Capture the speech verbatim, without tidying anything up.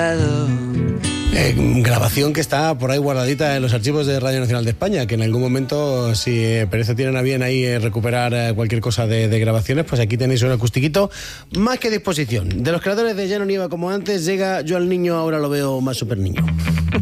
Eh, grabación que está por ahí guardadita en los archivos de Radio Nacional de España, que en algún momento, si eh, Pereza tienen a bien ahí eh, recuperar eh, cualquier cosa de, de grabaciones, pues aquí tenéis un acustiquito más que a disposición. De los creadores de Ya no nieva como antes, llega Yo al niño ahora lo veo más super niño.